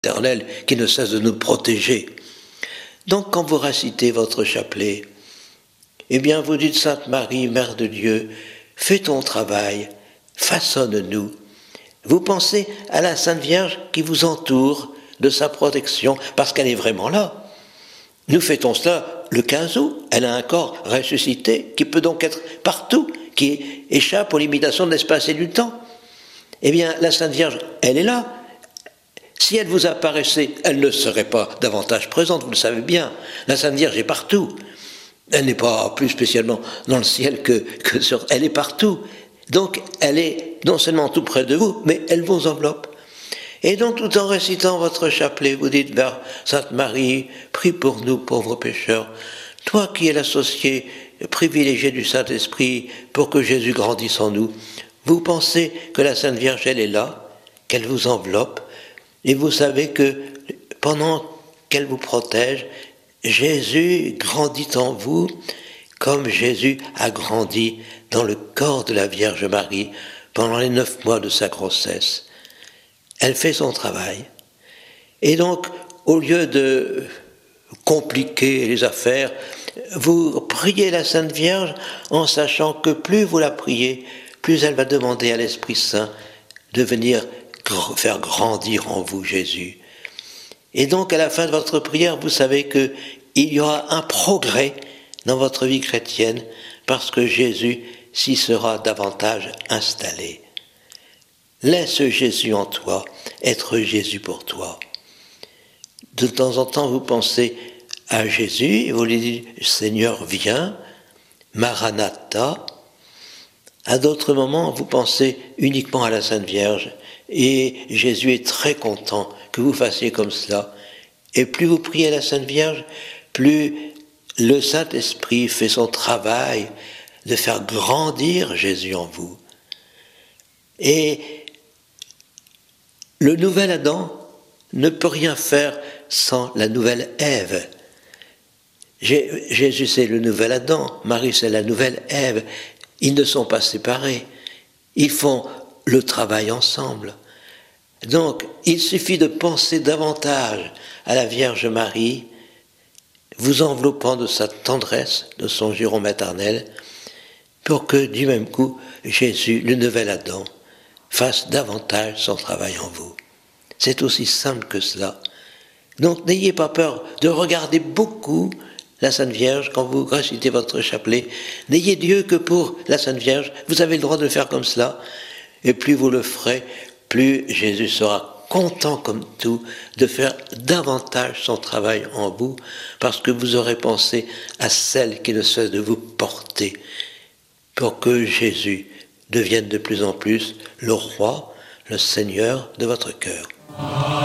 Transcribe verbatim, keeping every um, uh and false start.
éternel qui ne cesse de nous protéger. Donc quand vous récitez votre chapelet, eh bien vous dites Sainte Marie, Mère de Dieu, fais ton travail, façonne-nous. Vous pensez à la Sainte Vierge qui vous entoure de sa protection, parce qu'elle est vraiment là. Nous fêtons cela le quinze août, elle a un corps ressuscité qui peut donc être partout, qui échappe aux limitations de l'espace et du temps. Eh bien, la Sainte Vierge, elle est là. Si elle vous apparaissait, elle ne serait pas davantage présente, vous le savez bien. La Sainte Vierge est partout. Elle n'est pas plus spécialement dans le ciel que, que sur... Elle est partout. Donc, elle est non seulement tout près de vous, mais elle vous enveloppe. Et donc, tout en récitant votre chapelet, vous dites vers Sainte Marie, prie pour nous, pauvres pécheurs. Toi qui es l'associé privilégié du Saint-Esprit pour que Jésus grandisse en nous, vous pensez que la Sainte Vierge, elle est là, qu'elle vous enveloppe, et vous savez que pendant qu'elle vous protège, Jésus grandit en vous comme Jésus a grandi dans le corps de la Vierge Marie pendant les neuf mois de sa grossesse. Elle fait son travail. Et donc, au lieu de compliquer les affaires, vous priez la Sainte Vierge en sachant que plus vous la priez, plus elle va demander à l'Esprit Saint de venir faire grandir en vous Jésus. Et donc, à la fin de votre prière, vous savez qu'il y aura un progrès dans votre vie chrétienne parce que Jésus s'y sera davantage installé. Laisse Jésus en toi, être Jésus pour toi. De temps en temps, vous pensez à Jésus et vous lui dites « Seigneur, viens, Maranatha ». À d'autres moments, vous pensez uniquement à la Sainte Vierge et Jésus est très content que vous fassiez comme cela. Et plus vous priez la Sainte Vierge, plus le Saint-Esprit fait son travail de faire grandir Jésus en vous. Et le nouvel Adam ne peut rien faire sans la nouvelle Ève. Jésus c'est le nouvel Adam, Marie c'est la nouvelle Ève. Ils ne sont pas séparés. Ils font le travail ensemble. Donc, il suffit de penser davantage à la Vierge Marie, vous enveloppant de sa tendresse, de son giron maternel, pour que, du même coup, Jésus, le nouvel Adam, fasse davantage son travail en vous. C'est aussi simple que cela. Donc, n'ayez pas peur de regarder beaucoup la Sainte Vierge quand vous récitez votre chapelet. N'ayez Dieu que pour la Sainte Vierge. Vous avez le droit de le faire comme cela. Et plus vous le ferez, plus Jésus sera content comme tout de faire davantage son travail en vous, parce que vous aurez pensé à celle qui ne cesse de vous porter, pour que Jésus devienne de plus en plus le roi, le Seigneur de votre cœur.